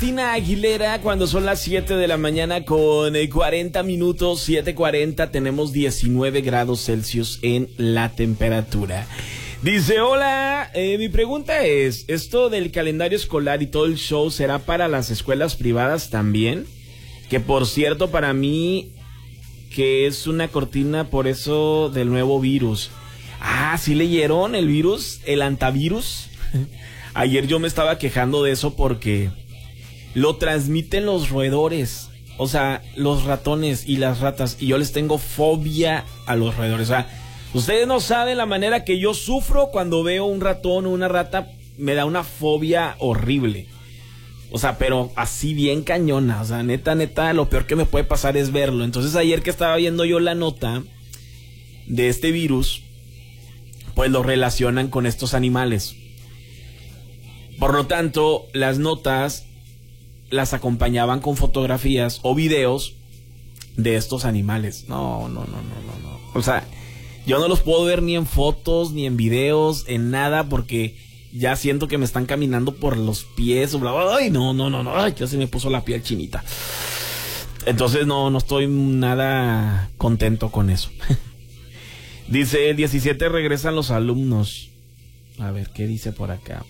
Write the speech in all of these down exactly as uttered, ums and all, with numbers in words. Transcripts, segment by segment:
Christina Aguilera, cuando son las siete de la mañana con cuarenta minutos, siete cuarenta, tenemos diecinueve grados Celsius en la temperatura. Dice, hola, eh, mi pregunta es, ¿esto del calendario escolar y todo el show será para las escuelas privadas también? Que por cierto, para mí, que es una cortina por eso del nuevo virus. Ah, ¿sí leyeron el virus? ¿El antivirus? Ayer yo me estaba quejando de eso porque lo transmiten los roedores, o sea, los ratones y las ratas, y yo les tengo fobia a los roedores. O sea, ustedes no saben la manera que yo sufro cuando veo un ratón o una rata, me da una fobia horrible. O sea, pero así bien cañona, o sea, neta, neta, lo peor que me puede pasar es verlo. Entonces ayer que estaba viendo yo la nota de este virus, pues lo relacionan con estos animales. Por lo tanto, las notas las acompañaban con fotografías o videos de estos animales. No, no, no, no, no, no. O sea, yo no los puedo ver ni en fotos, ni en videos, en nada, porque ya siento que me están caminando por los pies. Ay, no, no, no, no. Ay, ya se me puso la piel chinita. Entonces no, no estoy nada contento con eso. Dice, el diecisiete regresan los alumnos. A ver, ¿qué dice por acá?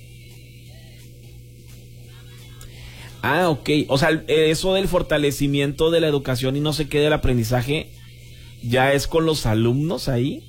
Ah, ok. O sea, eso del fortalecimiento de la educación y no sé qué del aprendizaje, ¿ya es con los alumnos ahí?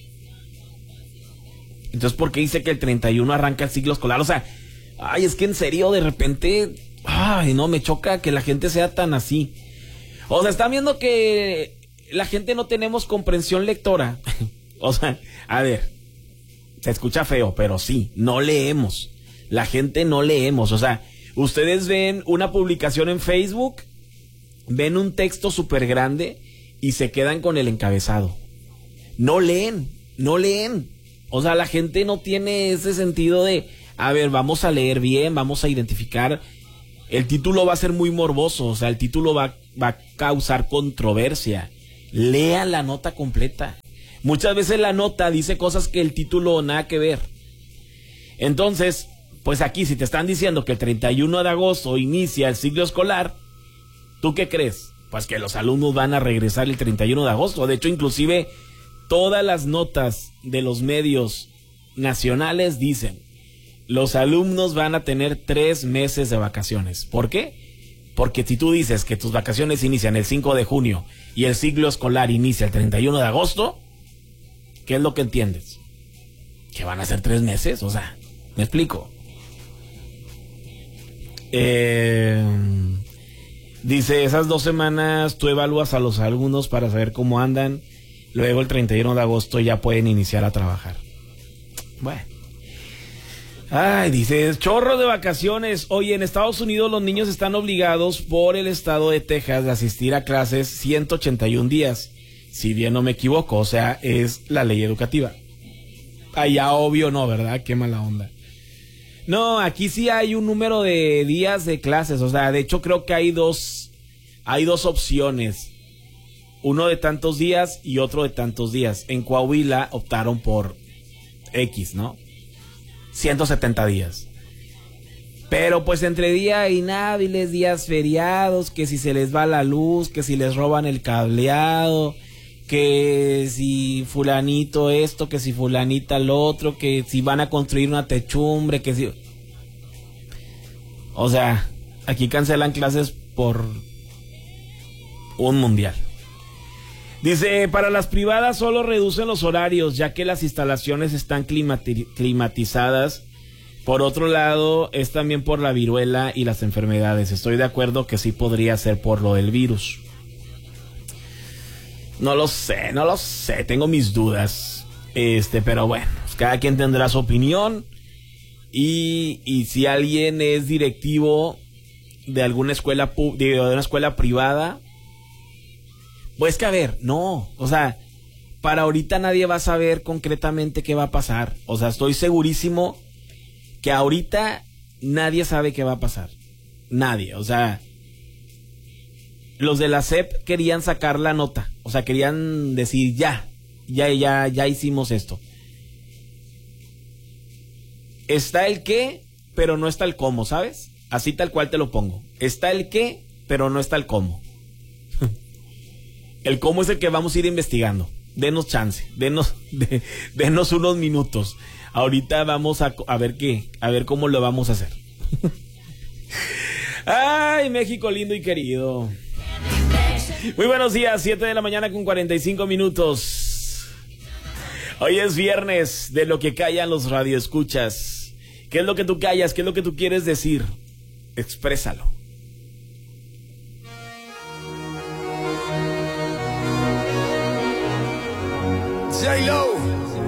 Entonces, ¿por qué dice que el treinta y uno arranca el ciclo escolar? O sea, ay, es que en serio, de repente, ay, no, me choca que la gente sea tan así. O sea, están viendo que la gente no tenemos comprensión lectora. O sea, a ver, se escucha feo, pero sí, no leemos. La gente no leemos, o sea, ustedes ven una publicación en Facebook, ven un texto súper grande y se quedan con el encabezado. No leen, no leen. O sea, la gente no tiene ese sentido de, a ver, vamos a leer bien, vamos a identificar. El título va a ser muy morboso, o sea, el título va, va a causar controversia. Lean la nota completa. Muchas veces la nota dice cosas que el título nada que ver. Entonces, pues aquí, si te están diciendo que el treinta y uno de agosto inicia el ciclo escolar, ¿tú qué crees? Pues que los alumnos van a regresar el treinta y uno de agosto. De hecho, inclusive, todas las notas de los medios nacionales dicen, los alumnos van a tener tres meses de vacaciones. ¿Por qué? Porque si tú dices que tus vacaciones inician el cinco de junio y el ciclo escolar inicia el treinta y uno de agosto, ¿qué es lo que entiendes? ¿Que van a ser tres meses? O sea, ¿me explico? Eh, dice, esas dos semanas tú evalúas a los alumnos para saber cómo andan. Luego el treinta y uno de agosto ya pueden iniciar a trabajar. Bueno. Ay, dice, chorro de vacaciones. Oye, en Estados Unidos los niños están obligados por el estado de Texas de asistir a clases ciento ochenta y un días. Si bien no me equivoco, o sea, es la ley educativa. Allá obvio no, ¿verdad? Qué mala onda. No, aquí sí hay un número de días de clases, o sea, de hecho creo que hay dos, hay dos opciones. Uno de tantos días y otro de tantos días. En Coahuila optaron por X, ¿no? ciento setenta días. Pero pues entre día inhábiles, días feriados, que si se les va la luz, que si les roban el cableado, que si fulanito esto, que si fulanita lo otro, que si van a construir una techumbre, que si... O sea, aquí cancelan clases por un mundial. Dice, para las privadas solo reducen los horarios, ya que las instalaciones están climati- climatizadas. Por otro lado, es también por la viruela y las enfermedades. Estoy de acuerdo que sí podría ser por lo del virus. No lo sé, no lo sé, tengo mis dudas. Este, pero bueno, pues cada quien tendrá su opinión. Y, y si alguien es directivo de alguna escuela, de una escuela privada, pues que a ver, no, o sea, para ahorita nadie va a saber concretamente qué va a pasar. O sea, estoy segurísimo que ahorita nadie sabe qué va a pasar. Nadie, o sea, los de la S E P querían sacar la nota, o sea, querían decir ya, ya, ya, ya hicimos esto. Está el qué, pero no está el cómo, ¿sabes? Así tal cual te lo pongo. Está el qué, pero no está el cómo. El cómo es el que vamos a ir investigando. Denos chance, denos, de, denos unos minutos. Ahorita vamos a, a ver qué, a ver cómo lo vamos a hacer. Ay, México lindo y querido. Muy buenos días, siete de la mañana con cuarenta y cinco minutos. Hoy es viernes de lo que callan los radioescuchas. ¿Qué es lo que tú callas? ¿Qué es lo que tú quieres decir? Exprésalo. J-Lo.